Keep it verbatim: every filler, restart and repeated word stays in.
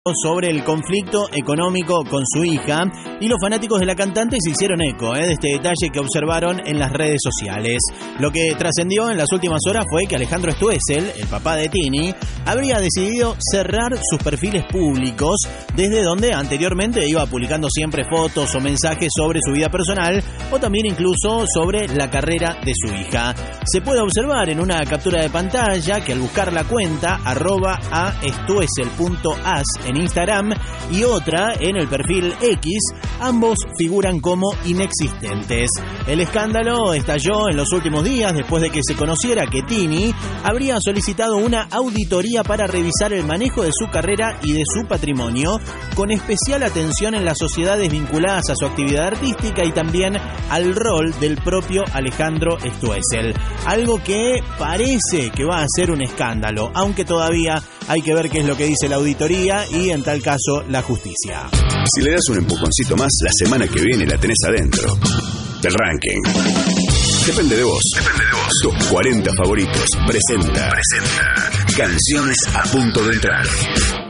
sobre el conflicto económico con su hija, y los fanáticos de la cantante se hicieron eco eh, de este detalle que observaron en las redes sociales. Lo que trascendió en las últimas horas fue que Alejandro Stoessel, el papá de Tini, habría decidido cerrar sus perfiles públicos, desde donde anteriormente iba publicando siempre fotos o mensajes sobre su vida personal, o también incluso sobre la carrera de su hija. Se puede observar en una captura de pantalla que al buscar la cuenta arroba a stoessel punto as en Instagram y otra en el perfil X, ambos figuran como inexistentes. El escándalo estalló en los últimos días después de que se conociera que Tini habría solicitado una auditoría para revisar el manejo de su carrera y de su patrimonio, con especial atención en las sociedades vinculadas a su actividad artística y también al rol del propio Alejandro Stoessel. Algo que parece que va a ser un escándalo, aunque todavía hay que ver qué es lo que dice la auditoría y, en tal caso, la justicia. Si le das un empujoncito más, la semana que viene la tenés adentro del ranking. Depende de vos. Depende de vos. Tus cuarenta favoritos. Presenta. Presenta. Canciones a punto de entrar.